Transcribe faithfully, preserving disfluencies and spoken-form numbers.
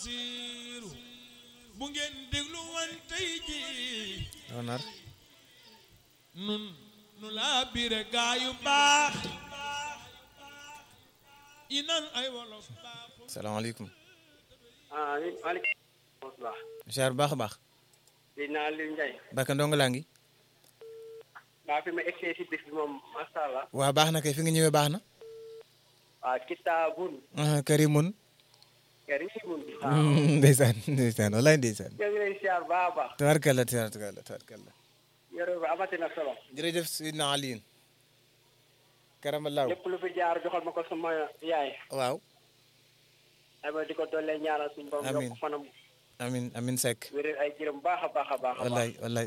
bu ngeen déglu wan tey ji onar nun nu laa bire gaa yu baax yi nan ay wolof baaxu salaamaaleykum ah maaleykum salaam. ziar baax a baax di naa Aliou Ndiaye. Bakka ndongo laa ngi waa fi ma egsee si bis bi moom macha allah. waa baax na kay fi nga ñëwee baax na waa kitaabun. ah karimun karimun. ndeysaan ndeysaan wallaay ndeysaan ñoo ngi lay siyaar baax a baax. tabarkalla tabarkalla tabarkalla yore ba amati na solo. jërëjëf Sidna Aliyin karamallaahu lépp lu fi jaar joxal ma ko sama yaay. waaw aywa di ko dollee ñaanal suñu borom. amiin yokk fanam. amin amin Seck wéral ay jërëm baax a baax a baax a baax. wallaay wallaay